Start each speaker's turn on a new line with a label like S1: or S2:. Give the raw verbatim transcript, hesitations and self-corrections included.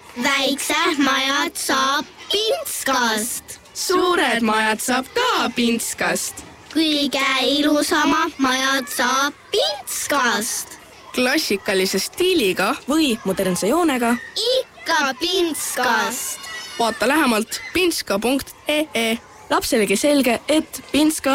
S1: Väiksed majad saab Pintskast.
S2: Suured majad saab ka Pintskast.
S1: Kõige ilusamad majad saab Pintskast.
S2: Klassikalise stiiliga või modernse joonega.
S1: Ikka Pintskast.
S2: Vaata lähemalt pintska punkt ee. Lapselegi selge, et Pintska